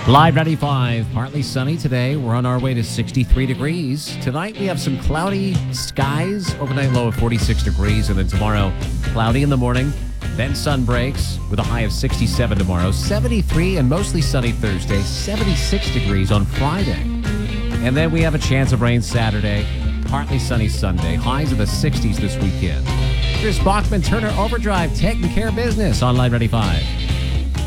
Live 95, partly sunny today. We're on our way to 63 degrees. Tonight we have some cloudy skies, overnight low of 46 degrees, and then tomorrow cloudy in the morning, then sun breaks with a high of 67 tomorrow, 73 and mostly sunny Thursday, 76 degrees on Friday. And then we have a chance of rain Saturday, partly sunny Sunday, highs of the 60s this weekend. Here's Bachman Turner Overdrive taking care of business on Live 95.